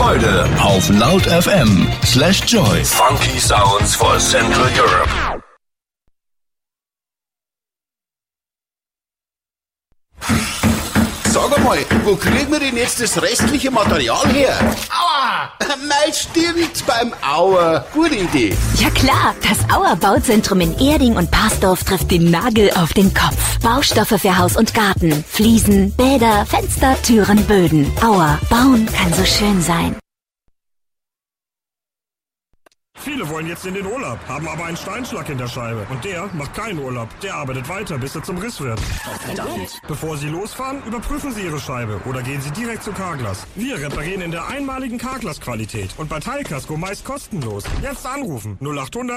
Freude auf Laut FM/Joy. Funky Sounds for Central Europe. Sag einmal, wo kriegen wir denn jetzt das restliche Material her? Aua! Mein Stirn beim Auer. Gute Idee. Ja klar, das Auer Bauzentrum in Erding und Parsdorf trifft den Nagel auf den Kopf. Baustoffe für Haus und Garten, Fliesen, Bäder, Fenster, Türen, Böden. Auer, bauen kann so schön sein. Viele wollen jetzt in den Urlaub, haben aber einen Steinschlag in der Scheibe. Und der macht keinen Urlaub. Der arbeitet weiter, bis er zum Riss wird. Bevor Sie losfahren, überprüfen Sie Ihre Scheibe oder gehen Sie direkt zu Carglass. Wir reparieren in der einmaligen Carglass-Qualität und bei Teilkasko meist kostenlos. Jetzt anrufen 0800